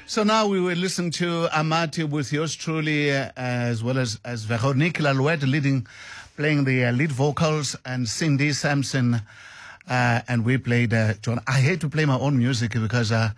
So now we were listening to Amati with yours truly, as well as Veronique Lalouette playing the lead vocals, and Cindy Sampson, and we played John. I hate to play my own music because I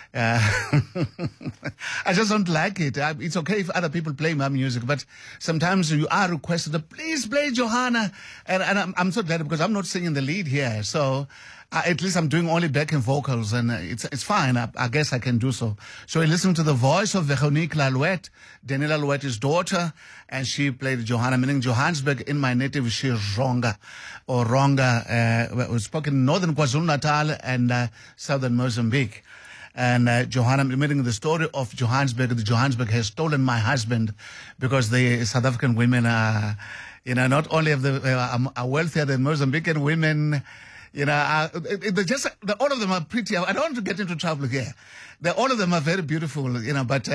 just don't like it. It's okay if other people play my music, but sometimes you are requested to please play Johanna, and I'm so glad because I'm not singing the lead here, so at least I'm doing only backing vocals, and it's fine. I guess I can do so. So we listened to the voice of Veronique Lalouette, Daniela Louette's daughter, and she played Johanna, meaning Johannesburg in my native Ronga, or Ronga, was spoken in northern KwaZulu-Natal and southern Mozambique. And Johanna, meaning the story of Johannesburg, the Johannesburg has stolen my husband, because the South African women are, not only are wealthier than Mozambican women, all of them are pretty. I don't want to get into trouble here. All of them are very beautiful, but,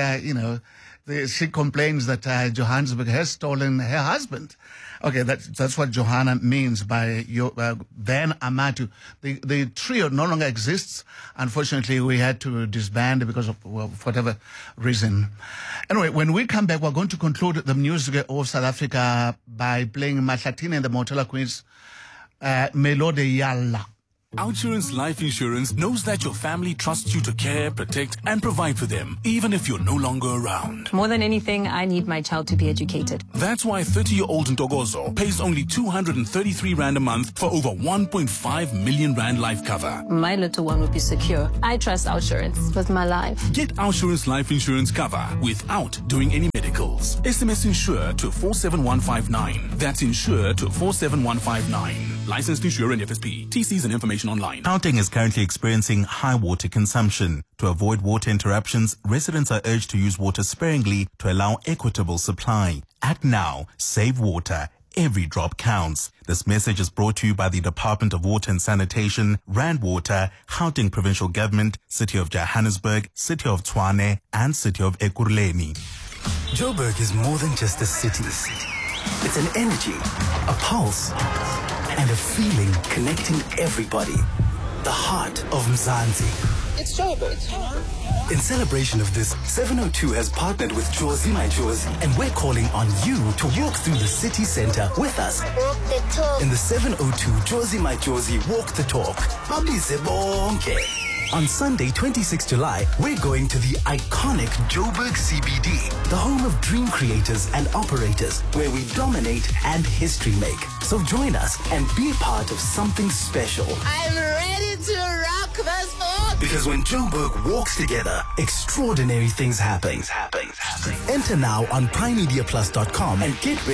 she complains that Johannesburg has stolen her husband. Okay, that's what Johanna means by then Amatu. The trio no longer exists. Unfortunately, we had to disband because of whatever reason. Anyway, when we come back, we're going to conclude the music of South Africa by playing Mahlathini and the Motala Queens, Melode Yalla. OUTsurance Life Insurance knows that your family trusts you to care, protect, and provide for them, even if you're no longer around. More than anything, I need my child to be educated. That's why 30-year-old Ntogozo pays only 233 Rand a month for over 1.5 million Rand life cover. My little one will be secure. I trust OUTsurance with my life. Get OUTsurance Life Insurance cover without doing any medicals. SMS insure to 47159. That's insure to 47159. Licensed insurer and FSP. TCs and information online. Gauteng is currently experiencing high water consumption. To avoid water interruptions, residents are urged to use water sparingly to allow equitable supply. Act now. Save water. Every drop counts. This message is brought to you by the Department of Water and Sanitation, Rand Water, Gauteng Provincial Government, City of Johannesburg, City of Tshwane, and City of Ekurhuleni. Joburg is more than just a city. It's an energy, a pulse, and a feeling connecting everybody. The heart of Mzansi. It's Joburg. In celebration of this, 702 has partnered with Jozi My Jozi, and we're calling on you to walk through the city center with us. Walk the talk. In the 702 Jozi My Jozi Walk the Talk. Babize bonke. On Sunday, 26 July, we're going to the iconic Joburg CBD, the home of dream creators and operators, where we dominate and history make. So join us and be a part of something special. I'm ready to rock this book. Because when Joburg walks together, extraordinary things happen. Enter now on primemediaplus.com and get ready